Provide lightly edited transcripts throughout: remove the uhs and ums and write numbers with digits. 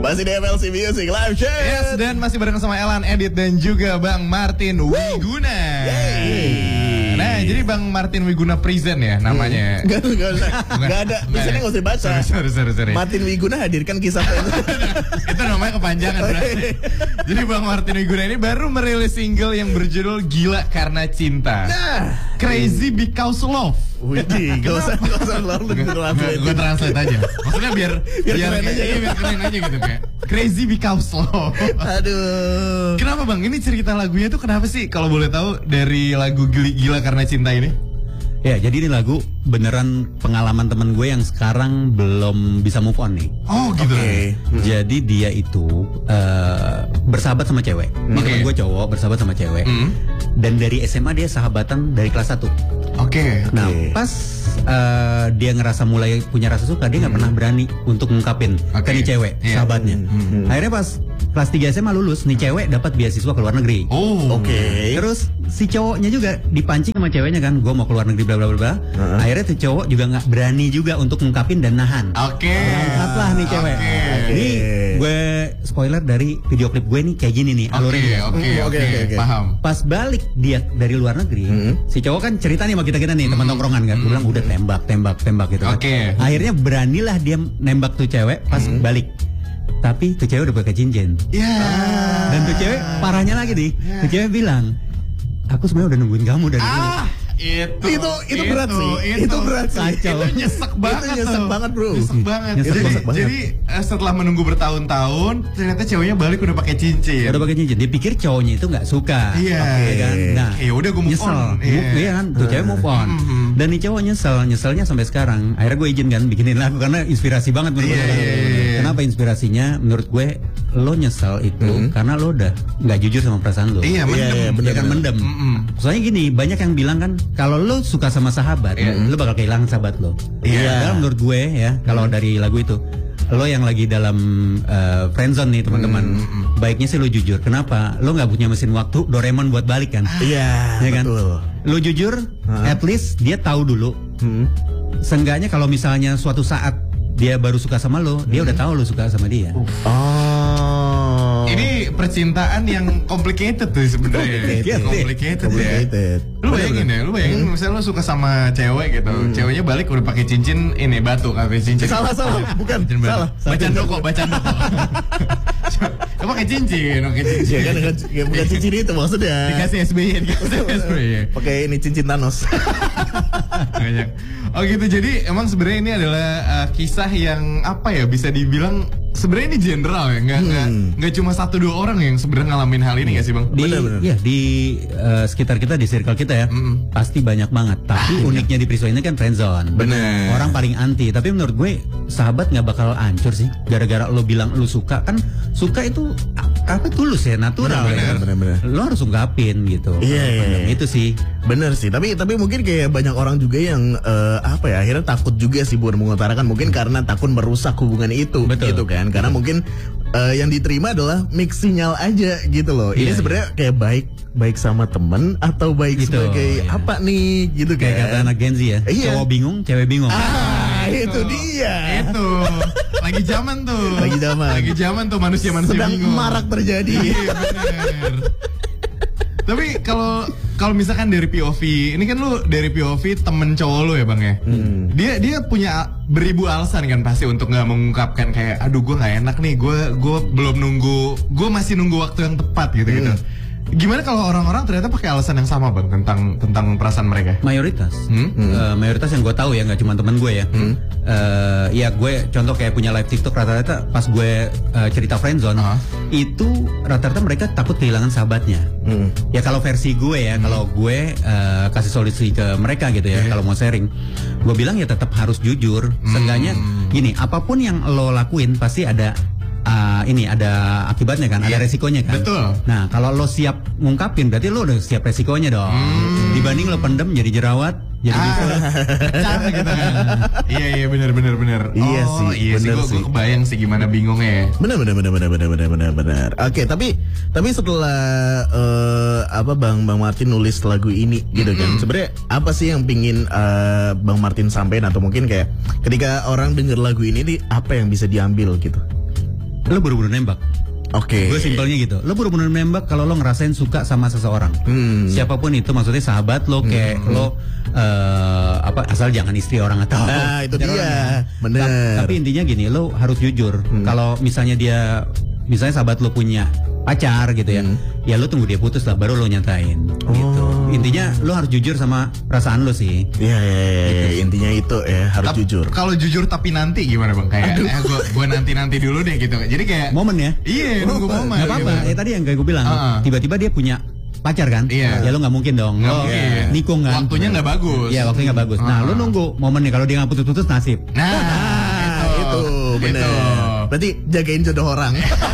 Masih di FLC Music Live Chat. Yes, dan masih bareng sama Elan, Edit, dan juga Bang Martin Wiguna. Nah, jadi Bang Martin Wiguna present ya namanya. Gak ada. Biasanya gak usah dibaca. Sorry. Martin Wiguna hadirkan kisah Itu namanya kepanjangan berarti. Jadi Bang Martin Wiguna ini baru merilis single yang berjudul Gila Karena Cinta. Crazy Because Love. Widih, gak usah Gue translate aja. Maksudnya biar keren aja gitu kayak Crazy Because Love. Aduh. Kenapa Bang? Ini cerita lagunya tuh kenapa sih? Kalau boleh tahu dari lagu Gila Karena Cinta ini? Ya, jadi ini lagu beneran pengalaman temen gue yang sekarang belum bisa move on nih. Oh gitu. Jadi dia itu bersahabat sama cewek. Ini temen gue cowok bersahabat sama cewek. Dan dari SMA dia sahabatan dari kelas 1. Nah, pas dia ngerasa mulai punya rasa suka, dia nggak pernah berani untuk ngungkapin ke nih cewek, sahabatnya. Akhirnya pas kelas 3 SMA lulus, nih cewek dapat beasiswa ke luar negeri. Terus si cowoknya juga dipancing sama ceweknya kan, gue mau ke luar negeri bla bla bla. Akhirnya tuh cowok juga nggak berani juga untuk ngungkapin dan nahan. Berangkatlah nih cewek. Ini gue spoiler dari video klip gue nih kayak gini nih alurnya. Paham. Pas balik dia dari luar negeri, si cowok kan cerita nih sama kita nih teman tongkrongan kan. Gue bilang udah tembak gitu kan. Akhirnya beranilah dia nembak tuh cewek pas balik. Tapi tuh cewek udah pakai cincin. Dan tuh cewek parahnya lagi nih. Tuh cewek bilang, aku sebenarnya udah nungguin kamu dari dulu. Itu berat sih. Itu berat sih. Itu nyesek banget, bro. Nyesek banget. Jadi setelah menunggu bertahun-tahun, ternyata ceweknya balik udah pakai cincin. Dia pikir cowoknya itu nggak suka. Kan? Nah, udah gue move on. Iya kan, tuh cewek move on. Dan nih cowok nyeselnya sampai sekarang. Akhirnya gue izin kan bikinin lagu karena inspirasi banget menurut gue. Kenapa inspirasinya? Menurut gue lo nyesel itu karena lo udah nggak jujur sama perasaan lo. Mendem. Soalnya gini, banyak yang bilang kan kalau lo suka sama sahabat, lo bakal kehilangan sahabat lo. Dalam menurut gue ya, kalau dari lagu itu, lo yang lagi dalam friendzone nih teman-teman, baiknya sih lo jujur. Kenapa? Lo nggak punya mesin waktu Doraemon buat balik kan? Iya, kan? betul. Lo jujur, at least dia tahu dulu. Seenggaknya kalau misalnya suatu saat dia baru suka sama lo, dia udah tahu lo suka sama dia. Ini percintaan yang complicated tuh sebenarnya. Complicated. Lu bayangin misalnya lu suka sama cewek gitu, ceweknya balik udah pakai cincin ini batu kafe cincin. Salah, bukan. Salah. Bacaan doko. Kamu pakai cincin. Ya kan bukan cincin itu maksudnya. Dikasih SBY. Pakai ini cincin Thanos. Oh gitu, jadi emang sebenarnya ini adalah kisah yang apa ya, bisa dibilang sebenarnya ini general ya, nggak cuma 1-2 orang yang sebenarnya ngalamin hal ini nggak sih Bang? Di sekitar kita, di circle kita ya, pasti banyak banget. Tapi uniknya di Priswa ini kan friendzone. Bener. Orang paling anti. Tapi menurut gue sahabat nggak bakal hancur sih gara-gara lo bilang lo suka. Kan suka itu apa, tulus ya, natural. Bener. Lo harus ungkapin gitu. Iya. Itu sih. Bener sih. Tapi mungkin kayak banyak orang juga yang akhirnya takut juga sih buat mengutarakan, mungkin karena takut merusak hubungan itu. Betul. Gitu kan. Karena mungkin yang diterima adalah mix sinyal aja gitu loh. Ini sebenarnya kayak baik sama temen atau baik gitu, sebagai apa nih gitu kan. Kayak kata anak Gen Z ya. Cowok bingung, cewek bingung. Itu dia. Itu lagi zaman tuh. Lagi zaman tuh manusia sedang bingung. marak terjadi. Iya bener. Tapi kalau misalkan dari POV, ini kan lu dari POV temen cowok lu ya Bang ya. Dia punya beribu alasan kan pasti untuk nggak mengungkapkan kayak, aduh gue nggak enak nih, gue belum nunggu, gue masih nunggu waktu yang tepat gitu. Gimana kalau orang-orang ternyata pakai alasan yang sama Bang tentang perasaan mereka? Mayoritas, mayoritas yang gue tahu ya, nggak cuma temen gue ya. Ya gue contoh kayak punya live TikTok, rata-rata pas gue cerita friendzone itu rata-rata mereka takut kehilangan sahabatnya. Ya kalau versi gue ya, kalau gue kasih solusi ke mereka gitu ya, kalau mau sharing, gue bilang ya tetap harus jujur. Seenggaknya gini, apapun yang lo lakuin pasti ada ada akibatnya kan, ada resikonya kan. Betul. Nah kalau lo siap ngungkapin berarti lo udah siap resikonya dong. Dibanding lo pendem jadi jerawat, jadi bisa pecah gitu kan. Iya benar. Iya sih. Gue kebayang sih gimana bingungnya. Benar. Oke, tapi setelah Bang Martin nulis lagu ini gitu kan. Sebenarnya apa sih yang pingin Bang Martin sampaikan, atau mungkin kayak ketika orang denger lagu ini nih apa yang bisa diambil gitu? lo buru-buru nembak. Oke. Gue simpelnya gitu. Lo buru-buru nembak kalau lo ngerasain suka sama seseorang. Siapapun itu, maksudnya sahabat lo, kayak lo asal jangan istri orang atau itu dia. Bener. Tapi intinya gini, lo harus jujur. Kalau misalnya sahabat lo punya pacar gitu ya, ya lo tunggu dia putus lah, baru lo nyatain. Gitu. Intinya lo harus jujur sama perasaan lo sih. Iya, gitu. Intinya itu ya, harus jujur. Kalau jujur tapi nanti gimana bang? Kayak gue nanti dulu deh gitu. Jadi kayak momen ya. Iya, nunggu momen. Gak apa-apa. Ya tadi yang kayak gue bilang, tiba-tiba dia punya pacar kan? Iya. Ya lo nggak mungkin dong. Lo nikung kan? Waktunya nggak bagus. Iya, waktunya nggak bagus. Nah, lo nunggu momennya. Kalau dia nggak putus-putus, nasib. Nah, itu bener. Berarti jagain jodoh orang.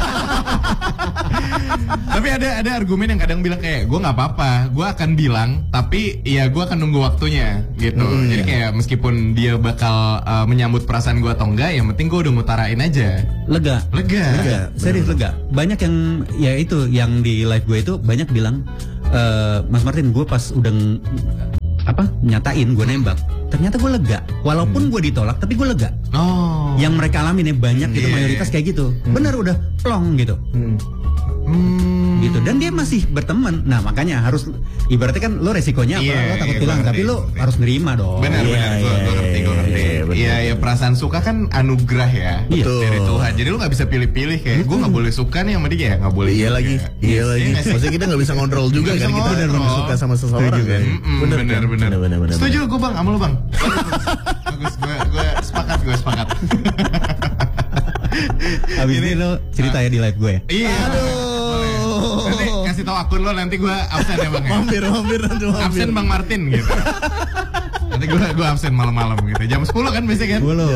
Tapi ada argumen yang kadang bilang kayak gue nggak apa-apa, gue akan bilang, tapi ya gue akan nunggu waktunya gitu. Jadi kayak meskipun dia bakal menyambut perasaan gue atau enggak, yang penting gue udah ngutarain aja. Lega. Serius lega. Banyak yang ya itu yang di live gue itu banyak bilang, Mas Martin, gue pas udah nyatain gue nembak, ternyata gue lega. Walaupun gue ditolak, tapi gue lega. Yang mereka alamin ya banyak gitu, mayoritas kayak gitu. Bener udah plong gitu. Gitu, dan dia masih berteman. Nah makanya harus, ibaratnya kan lo resikonya lo takut hilang, tapi lo harus nerima dong. Benar, gue ngerti. Iya, perasaan suka kan anugerah ya, dari Tuhan. Jadi lo nggak bisa pilih-pilih kayak gue nggak boleh suka nih sama dia, nggak boleh. Iya lagi. Maksudnya kita nggak bisa ngontrol juga kan, kita benar suka sama seseorang kan. Benar. Setuju gue bang, sama lo bang. Bagus, gue sepakat. Abis ini lo cerita ya di live gue ya. Iya. Nanti kasih tahu akun lo, nanti gue absen ya bang. Mampir. Absen Bang Martin gitu. Nanti gue absen malam-malam gitu. Jam 10 kan biasanya kan? Boleh.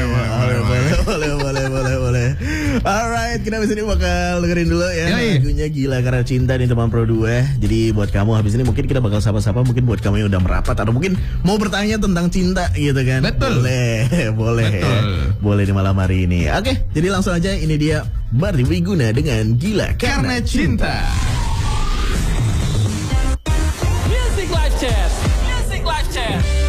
Alright, kita abis ini bakal dengerin dulu ya lagunya Gila Karena Cinta nih teman Pro 2. Jadi buat kamu habis ini mungkin kita bakal sapa-sapa, mungkin buat kamu yang udah merapat atau mungkin mau bertanya tentang cinta gitu kan. Betul. Boleh. Boleh di malam hari ini. Oke, jadi langsung aja, ini dia Martin Wiguna dengan Gila Karena Cinta. Music Live Chat.